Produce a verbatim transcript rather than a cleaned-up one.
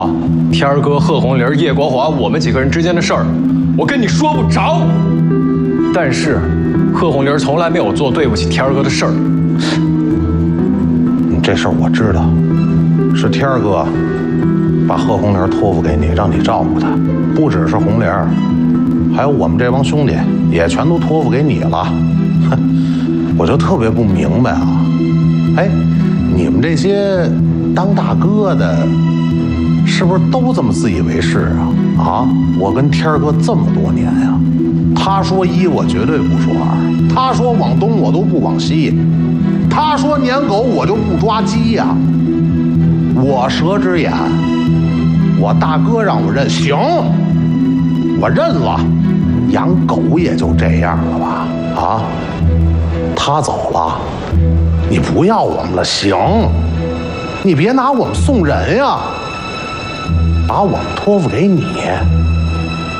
天儿哥、贺红玲、叶国华，我们几个人之间的事儿，我跟你说不着。但是，贺红玲从来没有做对不起天儿哥的事儿。 这事儿我知道，是天儿哥把贺红玲托付给你，让你照顾她。不只是红玲，还有我们这帮兄弟也全都托付给你了。哼，我就特别不明白啊，哎，你们这些当大哥的，是不是都这么自以为是啊？啊，我跟天儿哥这么多年呀、啊，他说一我绝对不说二，他说往东我都不往西，他说撵狗我就不抓鸡呀、啊。我蛇之眼，我大哥让我认，行，我认了。养狗也就这样了吧？啊，他走了，你不要我们了，行，你别拿我们送人呀，把我们托付给你。